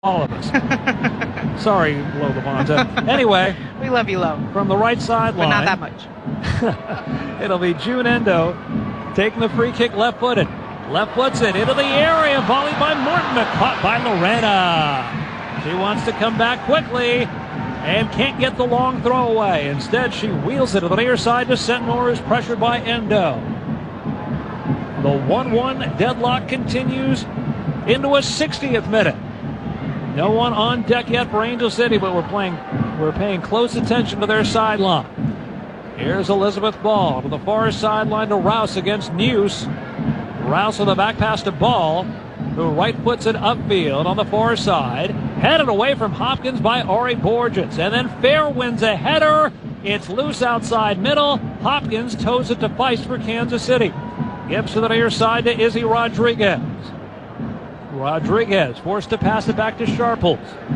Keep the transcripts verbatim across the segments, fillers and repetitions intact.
all of us. Sorry, Lo LaBonta. Anyway, we love you, Lo. From the right sideline, but not that much. It'll be June Endo taking the free kick, left-footed. Left foots it into the area, volleyed by Morton, caught by Lorena. She wants to come back quickly and can't get the long throw away. Instead, she wheels it to the near side to Sentnor, who's pressured by Endo. The one one deadlock continues into a sixtieth minute. No one on deck yet for Angel City, but we're playing, we're paying close attention to their sideline. Here's Elizabeth Ball to the far sideline to Rouse against Neuse. Rouse with a back pass to Ball, who right foots it upfield on the far side. Headed away from Hopkins by Ari Borges. And then Fair wins a header. It's loose outside middle. Hopkins toes it to Feist for Kansas City. Gives to the near side to Izzy Rodriguez. Rodriguez forced to pass it back to Sharples.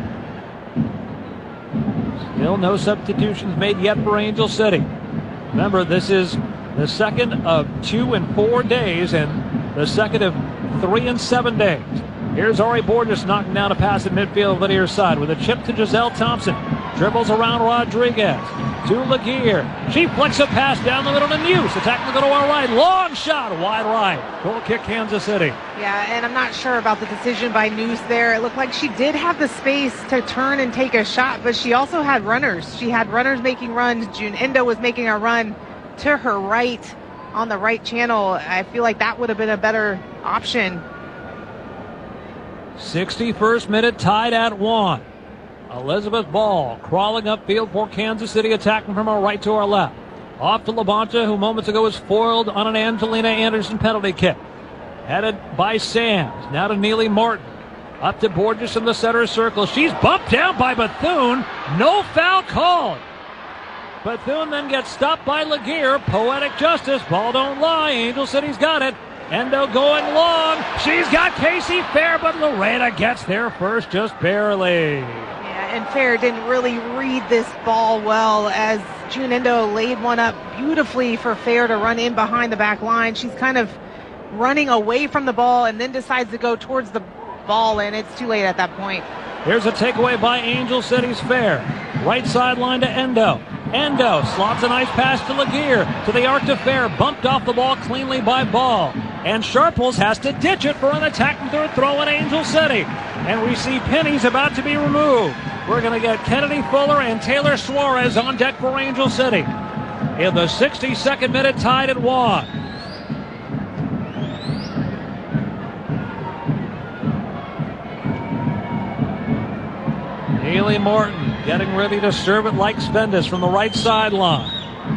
Still no substitutions made yet for Angel City. Remember, this is the second of two and four days and the second of three and seven days. Here's Ari Borges knocking down a pass at midfield of the near side with a chip to Giselle Thompson. Dribbles around Rodriguez to Laguerre. She flicks a pass down the middle to Neuse. Attacking the go to our right. Long shot, wide right. Goal kick, Kansas City. Yeah, and I'm not sure about the decision by Neuse there. It looked like she did have the space to turn and take a shot, but she also had runners. She had runners making runs. June Endo was making a run to her right on the right channel. I feel like that would have been a better option. sixty-first minute, tied at one. Elizabeth Ball crawling upfield for Kansas City, attacking from our right to our left. Off to LaBonta, who moments ago was foiled on an Angelina Anderson penalty kick. Headed by Sands. Now to Neely Martin. Up to Borges in the center circle. She's bumped down by Bethune. No foul called. Bethune then gets stopped by Laguerre. Poetic justice. Ball don't lie. Angel City's got it. Endo going long. She's got Casey Fair, but Lorena gets there first, just barely. Yeah, and Fair didn't really read this ball well as June Endo laid one up beautifully for Fair to run in behind the back line. She's kind of running away from the ball and then decides to go towards the ball, and it's too late at that point. Here's a takeaway by Angel City's Fair. Right sideline to Endo. Endo slots a nice pass to Laguerre. To the arc to Fair. Bumped off the ball cleanly by Ball. And Sharples has to ditch it for an attacking third throw in Angel City. And we see pennies about to be removed. We're going to get Kennedy Fuller and Taylor Suarez on deck for Angel City. In the sixty-second minute, tied at one. Neely Martin getting ready to serve it like Spendus from the right sideline.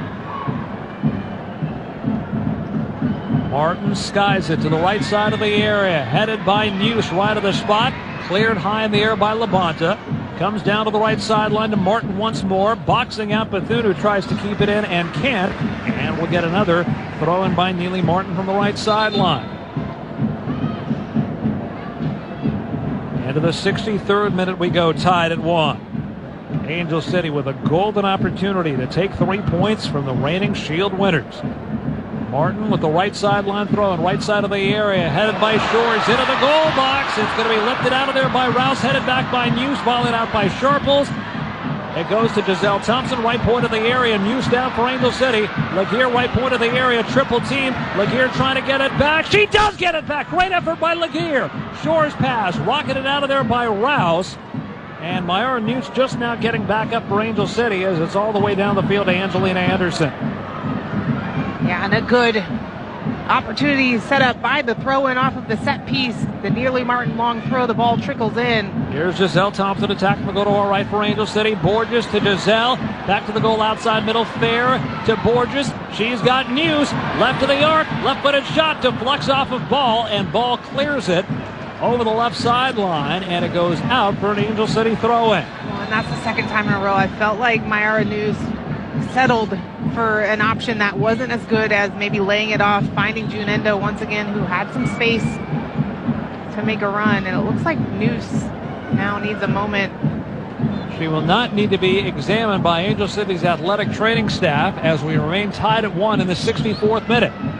Martin skies it to the right side of the area. Headed by Neuse right of the spot. Cleared high in the air by LaBonta. Comes down to the right sideline to Martin once more. Boxing out Bethune, who tries to keep it in and can't. And we'll get another throw in by Neely Martin from the right sideline. Into the sixty-third minute we go, tied at one. Angel City with a golden opportunity to take three points from the reigning Shield winners. Martin with the right sideline throw and right side of the area, headed by Shores into the goal box. It's going to be lifted out of there by Rouse, headed back by Neuse, volleyed out by Sharples. It goes to Giselle Thompson, right point of the area. Neuse down for Angel City. Laguerre, right point of the area, triple team. Laguerre trying to get it back. She does get it back. Great effort by Laguerre. Shores pass, rocketed out of there by Rouse. And Myra Neuse just now getting back up for Angel City as it's all the way down the field to Angelina Anderson. Yeah, and a good opportunity set up by the throw-in off of the set piece. The Neely Martin long throw, the ball trickles in. Here's Giselle Thompson attacking the goal to our right for Angel City. Borges to Giselle. Back to the goal outside middle. Fair to Borges. She's got Neuse. Left to the arc. Left-footed shot to Flux off of Ball. And Ball clears it over the left sideline. And it goes out for an Angel City throw-in. Well, and that's the second time in a row I felt like Myra Neuse settled for an option that wasn't as good as maybe laying it off, finding June Endo once again, who had some space to make a run. And it looks like Neuse now needs a moment. She will not need to be examined by Angel City's athletic training staff as we remain tied at one in the sixty-fourth minute.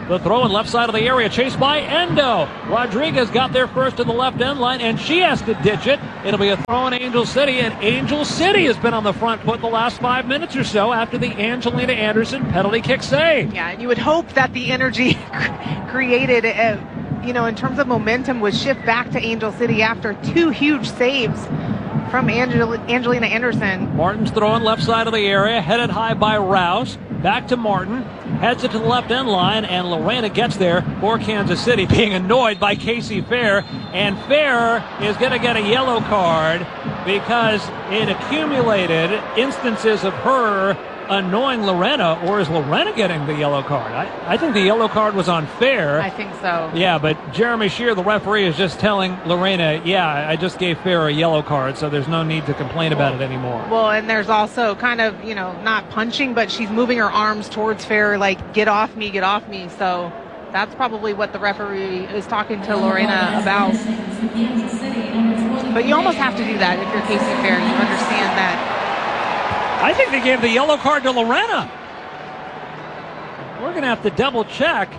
The throw in left side of the area, chased by Endo. Rodriguez got there first to the left end line, and she has to ditch it. It'll be a throw in Angel City, and Angel City has been on the front foot the last five minutes or so after the Angelina Anderson penalty kick save. Yeah, and you would hope that the energy created, uh, you know, in terms of momentum would shift back to Angel City after two huge saves from Angel- Angelina Anderson. Martin's throwing left side of the area, headed high by Rouse. Back to Martin, heads it to the left end line, and Lorena gets there for Kansas City, being annoyed by Casey Fair. And Fair is going to get a yellow card because it accumulated instances of her annoying Lorena, or is Lorena getting the yellow card? I, I think the yellow card was on Fair. I think so. Yeah, but Jeremy Shear, the referee, is just telling Lorena, yeah, I just gave Fair a yellow card, so there's no need to complain about it anymore. Well, and there's also kind of, you know, not punching, but she's moving her arms towards Fair, like, get off me, get off me. So that's probably what the referee is talking to Lorena about. But you almost have to do that if you're Casey Fair. You understand that. I think they gave the yellow card to Lorena. We're going to have to double check.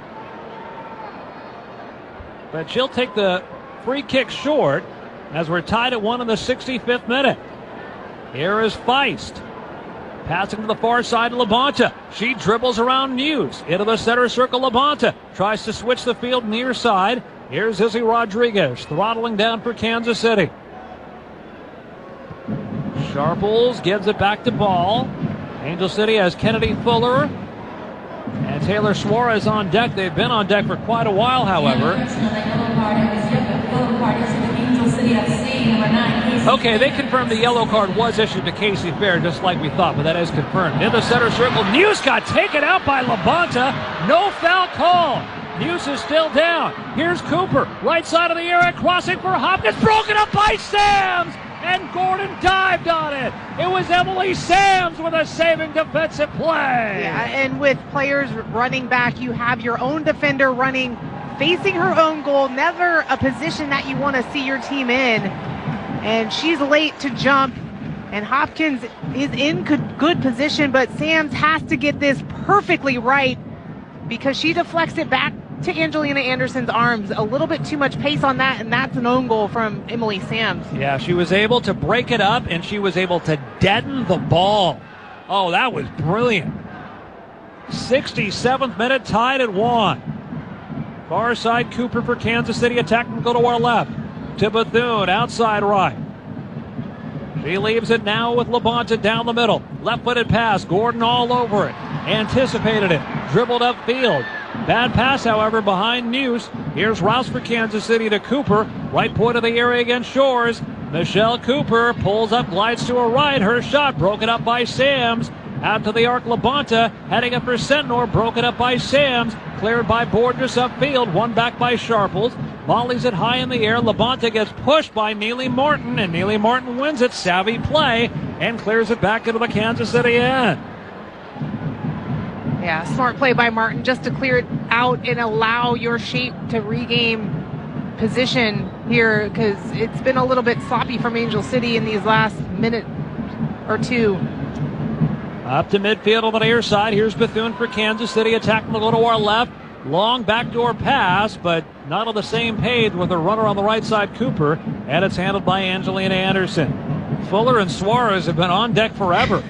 But she'll take the free kick short as we're tied at one in the sixty-fifth minute. Here is Feist. Passing to the far side of Labonta. She dribbles around Muse. Into the center circle, Labonta. Tries to switch the field near side. Here's Izzy Rodriguez throttling down for Kansas City. Sharples gives it back to Ball. Angel City has Kennedy Fuller and Taylor Suarez on deck. They've been on deck for quite a while, however. Okay, they confirmed the yellow card was issued to Casey Fair, just like we thought, but that is confirmed. In the center circle, Muse got taken out by Labonta. No foul call. Muse is still down. Here's Cooper, right side of the area, crossing for Hopkins, broken up by Sams, and Gordon dived on it. It was Emily Sams with a saving defensive play. Yeah, and with players running back, you have your own defender running, facing her own goal, never a position that you want to see your team in. And she's late to jump, and Hopkins is in good, good position, but Sams has to get this perfectly right because she deflects it back to Angelina Anderson's arms. A little bit too much pace on that, and that's an own goal from Emily Sams. Yeah, she was able to break it up, and she was able to deaden the ball. Oh, that was brilliant. sixty-seventh minute, tied at one. Far side, Cooper for Kansas City, attacking to go to our left. To Bethune, outside right. She leaves it now with Labonta down the middle. Left-footed pass, Gordon all over it. Anticipated it, dribbled upfield. Bad pass, however, behind Muse. Here's Rouse for Kansas City to Cooper. Right point of the area against Shores. Michelle Cooper pulls up, glides to her right. Her shot broken up by Sams. Out to the arc, Labonta heading up for Sentnor, broken up by Sams. Cleared by Borges upfield, one back by Sharples. Volleys it high in the air. Labonta gets pushed by Neely Martin, and Neely Martin wins it. Savvy play and clears it back into the Kansas City end. Yeah, smart play by Martin just to clear it out and allow your shape to regain position here, because it's been a little bit sloppy from Angel City in these last minute or two. Up to midfield on the near side. Here's Bethune for Kansas City, attacking the little to our left. Long backdoor pass, but not on the same page with a runner on the right side, Cooper, and it's handled by Angelina Anderson. Fuller and Suarez have been on deck forever.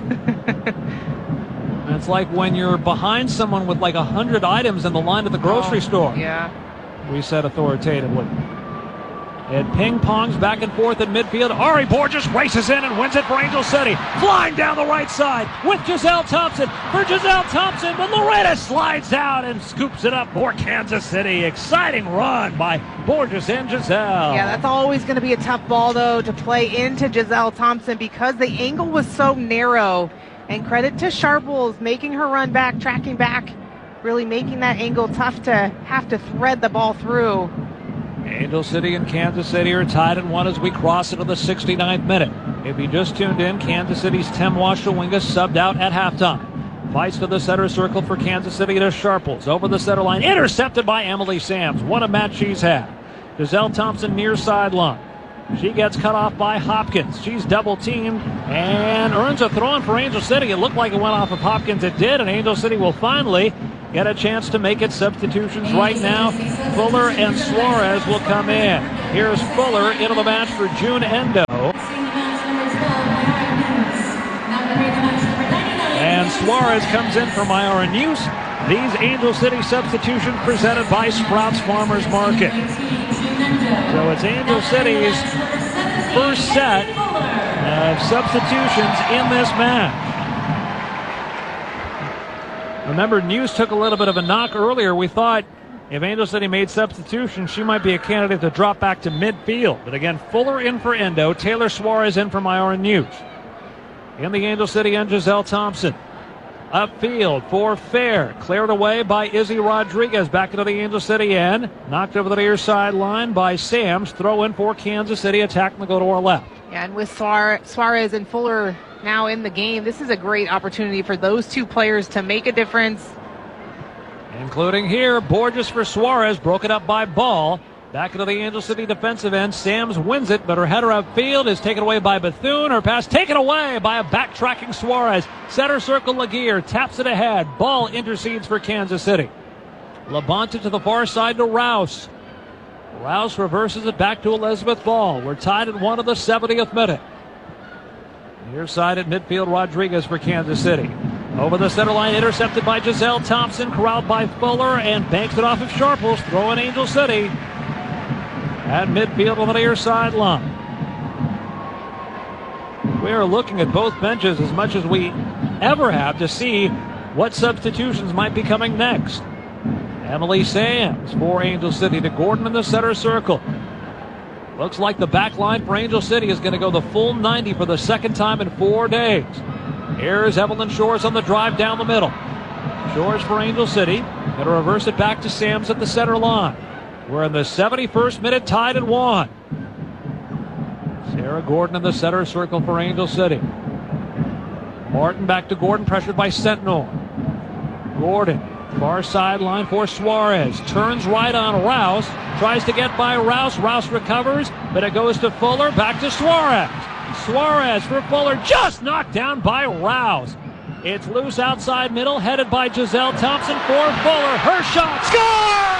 It's like when you're behind someone with like a hundred items in the line at the grocery oh, store. Yeah. We said authoritatively. It ping-pongs back and forth in midfield. Ari Borges races in and wins it for Angel City. Flying down the right side with Giselle Thompson. For Giselle Thompson, but Loretta slides out and scoops it up for Kansas City. Exciting run by Borges and Giselle. Yeah, that's always going to be a tough ball, though, to play into Giselle Thompson because the angle was so narrow. And credit to Sharples making her run back, tracking back, really making that angle tough to have to thread the ball through. Angel City and Kansas City are tied at one as we cross into the sixty-ninth minute. If you just tuned in, Kansas City's Tem Washawinga subbed out at halftime. Fights to the center circle for Kansas City to Sharples. Over the center line, intercepted by Emily Sams. What a match she's had. Giselle Thompson near sideline. She gets cut off by Hopkins. She's double-teamed and earns a throw-in for Angel City. It looked like it went off of Hopkins. It did, and Angel City will finally get a chance to make it. Substitutions right now. Fuller and Suarez will come in. Here's Fuller into the match for June Endo. And Suarez comes in for Myara News. These Angel City substitutions presented by Sprouts Farmers Market. So it's Angel City's first set of substitutions in this match. Remember, News took a little bit of a knock earlier. We thought if Angel City made substitutions, she might be a candidate to drop back to midfield. But again, Fuller in for Endo, Taylor Suarez in for Myara News. In the Angel City end, Giselle Thompson. Upfield for Fair. Cleared away by Izzy Rodriguez. Back into the Angel City end. Knocked over the near sideline by Sams. Throw in for Kansas City. Attack will go to our left. Yeah, and with Suarez and Fuller now in the game, this is a great opportunity for those two players to make a difference. Including here, Borges for Suarez. Broken up by Ball. Back into the Angel City defensive end. Sams wins it, but her header upfield is taken away by Bethune. Her pass taken away by a backtracking Suarez. Center circle Laguerre taps it ahead. Ball intercedes for Kansas City. Labonte to the far side to Rouse. Rouse reverses it back to Elizabeth Ball. We're tied at one of the seventieth minute. Near side at midfield, Rodriguez for Kansas City. Over the center line, intercepted by Giselle Thompson, corralled by Fuller, and banks it off of Sharples. Throw in Angel City. At midfield on the near sideline. We are looking at both benches as much as we ever have to see what substitutions might be coming next. Emily Sams for Angel City to Gordon in the center circle. Looks like the back line for Angel City is going to go the full ninety for the second time in four days. Here's Evelyn Shores on the drive down the middle. Shores for Angel City. Going to reverse it back to Sams at the center line. We're in the seventy-first minute, tied at one. Sarah Gordon in the center circle for Angel City. Martin back to Gordon, pressured by Sentinel. Gordon, far sideline for Suarez. Turns right on Rouse. Tries to get by Rouse. Rouse recovers, but it goes to Fuller. Back to Suarez. Suarez for Fuller, just knocked down by Rouse. It's loose outside middle, headed by Giselle Thompson for Fuller. Her shot, score!